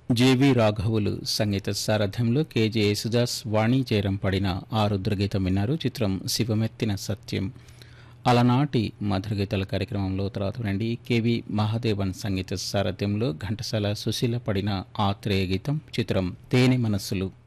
JV రాఘవులు సంగీత సారథ్యంలో KJ Yesudas వాణి జయరాం పాడిన ఆ రుద్రగీతం విన్నారు. చిత్రం శివమెత్తిన సత్యం. అలనాటి మధురగీతాల కార్యక్రమంలో తర్వాత వినండి కేవి మహాదేవన్ సంగీత సారథ్యంలో ఘంటసాల సుశీల పడిన ఆత్రేయ గీతం. చిత్రం తేనె మనస్సులు.